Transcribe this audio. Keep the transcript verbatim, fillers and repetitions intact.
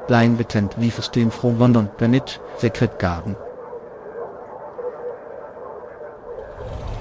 Plein betend wie versteen från London, Bennett, Sekretgaren.